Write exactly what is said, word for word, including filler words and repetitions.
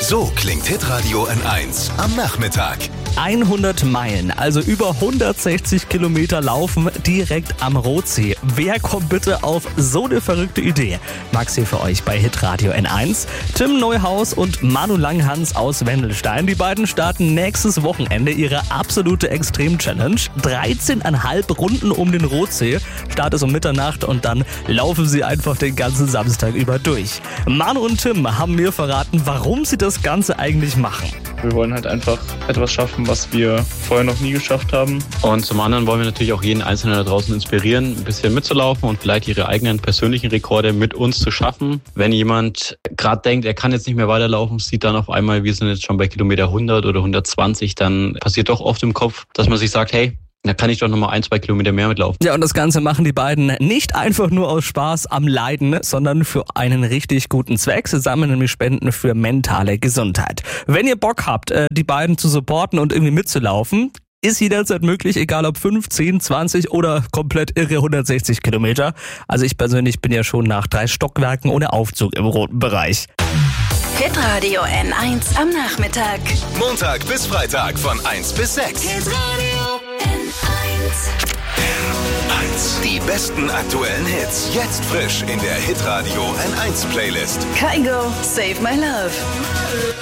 So klingt Hitradio N eins am Nachmittag. hundert Meilen, also über hundertsechzig Kilometer laufen direkt am Rotsee. Wer kommt bitte auf so eine verrückte Idee? Max hier für euch bei Hitradio N eins. Tim Neuhaus und Manu Langhans aus Wendelstein. Die beiden starten nächstes Wochenende ihre absolute Extrem-Challenge. dreizehneinhalb Runden um den Rotsee. Start ist um Mitternacht und dann laufen sie einfach den ganzen Samstag über durch. Manu und Tim haben mir verraten, warum sie das Ganze eigentlich machen. Wir wollen halt einfach etwas schaffen, was wir vorher noch nie geschafft haben. Und zum anderen wollen wir natürlich auch jeden Einzelnen da draußen inspirieren, ein bisschen mitzulaufen und vielleicht ihre eigenen persönlichen Rekorde mit uns zu schaffen. Wenn jemand gerade denkt, er kann jetzt nicht mehr weiterlaufen, sieht dann auf einmal, wir sind jetzt schon bei Kilometer hundert oder hundertzwanzig, dann passiert doch oft im Kopf, dass man sich sagt, hey, da kann ich doch nochmal ein, zwei Kilometer mehr mitlaufen. Ja, und das Ganze machen die beiden nicht einfach nur aus Spaß am Leiden, sondern für einen richtig guten Zweck. Sie sammeln nämlich Spenden für mentale Gesundheit. Wenn ihr Bock habt, die beiden zu supporten und irgendwie mitzulaufen, ist jederzeit möglich, egal ob fünf, zehn, zwanzig oder komplett irre hundertsechzig Kilometer. Also ich persönlich bin ja schon nach drei Stockwerken ohne Aufzug im roten Bereich. Hitradio N eins am Nachmittag. Montag bis Freitag von eins bis sechs. Hitradio N eins. N eins. Die besten aktuellen Hits. Jetzt frisch in der Hitradio N eins Playlist. Kygo, Save My Love.